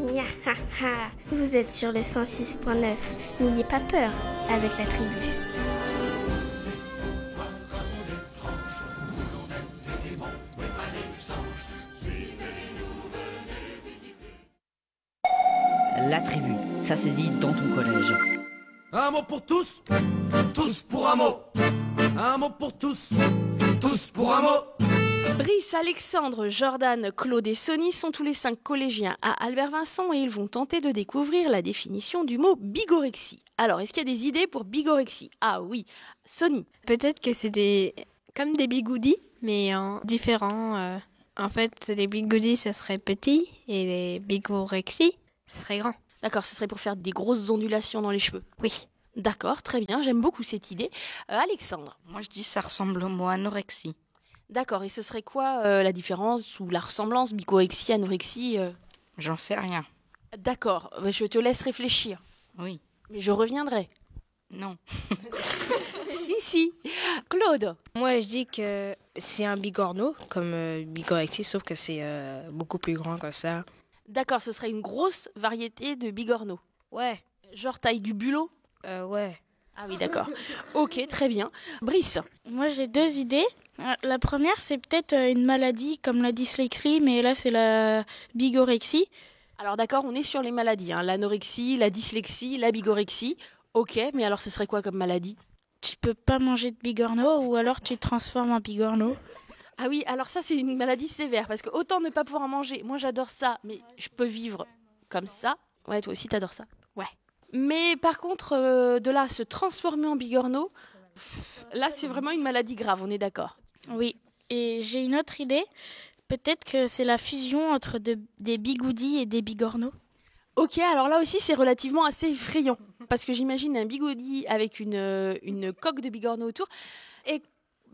Nya, ha, ha. Vous êtes sur le 106.9. N'ayez pas peur avec la tribu. La tribu, ça se dit dans ton collège. Un mot pour tous, tous pour un mot. Un mot pour tous, tous pour un mot. Brice, Alexandre, Jordan, Claude et Sonny sont tous les 5 collégiens à Albert Vincent et ils vont tenter de découvrir la définition du mot bigorexie. Alors, est-ce qu'il y a des idées pour bigorexie? Ah oui, Sonny. Peut-être que c'est comme des bigoudis, mais en différent. En fait, les bigoudis, ça serait petit et les bigorexie, ça serait grand. D'accord, ce serait pour faire des grosses ondulations dans les cheveux. Oui. D'accord, très bien, j'aime beaucoup cette idée. Alexandre. Moi je dis ça ressemble au mot anorexie. D'accord, et ce serait quoi la différence ou la ressemblance bigorexie, anorexie J'en sais rien. D'accord, je te laisse réfléchir. Oui. Mais je reviendrai. Non. Si. Claude. Moi, je dis que c'est un bigorneau, comme bigorexie, sauf que c'est beaucoup plus grand que ça. D'accord, ce serait une grosse variété de bigorneaux. Ouais. Genre taille du bulot? Ouais. Ah oui, d'accord. Ok, très bien. Brice. Moi, j'ai 2 idées. La première, c'est peut-être une maladie comme la dyslexie, mais là, c'est la bigorexie. Alors d'accord, on est sur les maladies, hein. L'anorexie, la dyslexie, la bigorexie. Ok, mais alors ce serait quoi comme maladie? Tu peux pas manger de bigorneau ou alors tu te transformes en bigorneau. Ah oui, alors ça c'est une maladie sévère, parce que autant ne pas pouvoir en manger, moi j'adore ça, mais je peux vivre comme ça. Ouais, toi aussi t'adores ça. Ouais. Mais par contre, de là à se transformer en bigorneau, là c'est vraiment une maladie grave, on est d'accord. Oui, et j'ai une autre idée. Peut-être que c'est la fusion entre des bigoudis et des bigorneaux. Ok, alors là aussi c'est relativement assez effrayant, parce que j'imagine un bigoudi avec une coque de bigorneau autour, et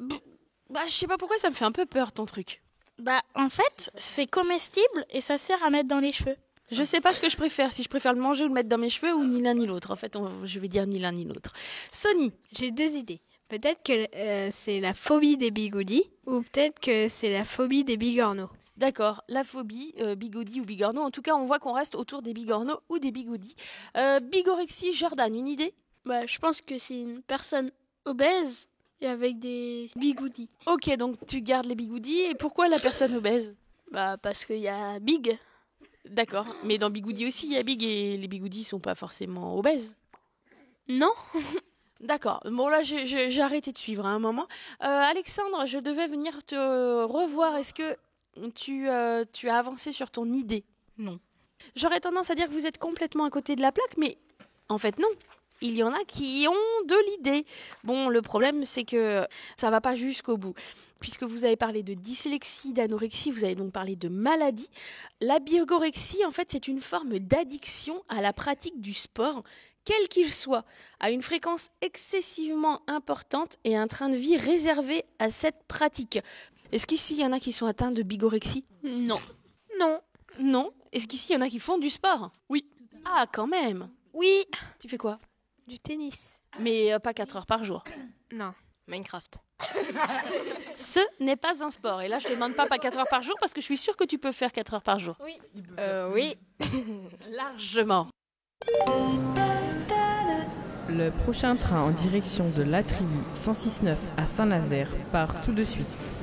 je sais pas pourquoi ça me fait un peu peur ton truc. En fait, c'est comestible et ça sert à mettre dans les cheveux. Je sais pas ce que je préfère, si je préfère le manger ou le mettre dans mes cheveux, ou ni l'un ni l'autre. En fait, je vais dire ni l'un ni l'autre. Sonny. J'ai 2 idées. Peut-être que c'est la phobie des bigoudis, ou peut-être que c'est la phobie des bigorneaux. D'accord, la phobie, bigoudi ou bigorneau. En tout cas, on voit qu'on reste autour des bigorneaux ou des bigoudis. Bigorexie, Jordan, une idée? Je pense que c'est une personne obèse et avec des bigoudis. Ok, donc tu gardes les bigoudis. Et pourquoi la personne obèse? Parce qu'il y a big. D'accord, mais dans bigoudi aussi, il y a big et les bigoudis sont pas forcément obèses. Non. D'accord, bon là j'ai arrêté de suivre à un moment. Alexandre, je devais venir te revoir. Est-ce que tu as avancé sur ton idée? Non. J'aurais tendance à dire que vous êtes complètement à côté de la plaque, mais en fait non. Il y en a qui ont de l'idée. Bon, le problème, c'est que ça va pas jusqu'au bout. Puisque vous avez parlé de dyslexie, d'anorexie, vous avez donc parlé de maladie. La bigorexie, en fait, c'est une forme d'addiction à la pratique du sport, quel qu'il soit, à une fréquence excessivement importante et un train de vie réservé à cette pratique. Est-ce qu'ici, il y en a qui sont atteints de bigorexie? Non. Non. Est-ce qu'ici, il y en a qui font du sport? Oui. Ah, quand même. Oui. Tu fais quoi? Du tennis. Mais pas 4 heures par jour. Non. Minecraft. Ce n'est pas un sport. Et là, je te demande pas 4 heures par jour parce que je suis sûre que tu peux faire 4 heures par jour. Oui. Oui. Largement. Le prochain train en direction de la tribu 106.9 à Saint-Nazaire part tout de suite.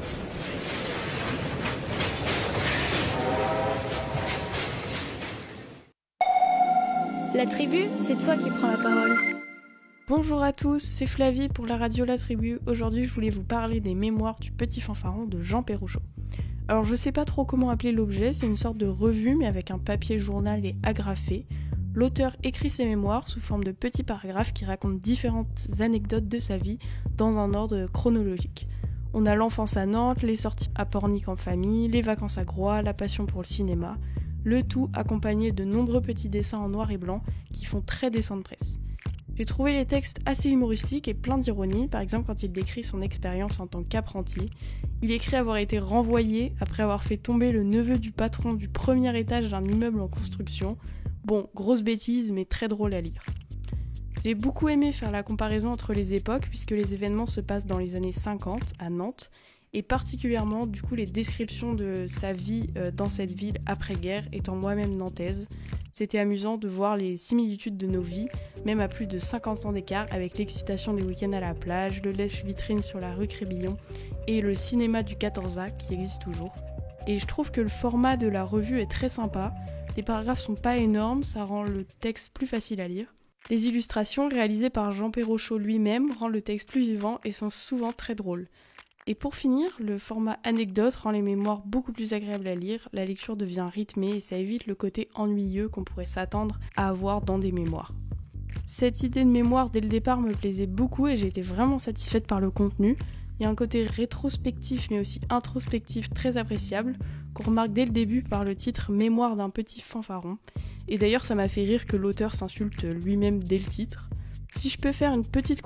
La tribu, c'est toi qui prends la parole. Bonjour à tous, c'est Flavie pour la radio La Tribu. Aujourd'hui, je voulais vous parler des mémoires du petit fanfaron de Jean Perrouchot. Alors, je sais pas trop comment appeler l'objet, c'est une sorte de revue, mais avec un papier journal et agrafé. L'auteur écrit ses mémoires sous forme de petits paragraphes qui racontent différentes anecdotes de sa vie dans un ordre chronologique. On a l'enfance à Nantes, les sorties à Pornic en famille, les vacances à Groix, la passion pour le cinéma, le tout accompagné de nombreux petits dessins en noir et blanc qui font très dessin de presse. J'ai trouvé les textes assez humoristiques et plein d'ironie, par exemple quand il décrit son expérience en tant qu'apprenti. Il écrit avoir été renvoyé après avoir fait tomber le neveu du patron du premier étage d'un immeuble en construction. Bon, grosse bêtise, mais très drôle à lire. J'ai beaucoup aimé faire la comparaison entre les époques, puisque les événements se passent dans les années 50, à Nantes, et particulièrement du coup les descriptions de sa vie dans cette ville après-guerre, étant moi-même nantaise. C'était amusant de voir les similitudes de nos vies, même à plus de 50 ans d'écart, avec l'excitation des week-ends à la plage, le lèche-vitrine sur la rue Crébillon et le cinéma du 14A qui existe toujours. Et je trouve que le format de la revue est très sympa. Les paragraphes sont pas énormes, ça rend le texte plus facile à lire. Les illustrations réalisées par Jean Perrochot lui-même rendent le texte plus vivant et sont souvent très drôles. Et pour finir, le format anecdote rend les mémoires beaucoup plus agréables à lire, la lecture devient rythmée et ça évite le côté ennuyeux qu'on pourrait s'attendre à avoir dans des mémoires. Cette idée de mémoire dès le départ me plaisait beaucoup et j'ai été vraiment satisfaite par le contenu. Il y a un côté rétrospectif mais aussi introspectif très appréciable, qu'on remarque dès le début par le titre « Mémoire d'un petit fanfaron ». Et d'ailleurs ça m'a fait rire que l'auteur s'insulte lui-même dès le titre. Si je peux faire une petite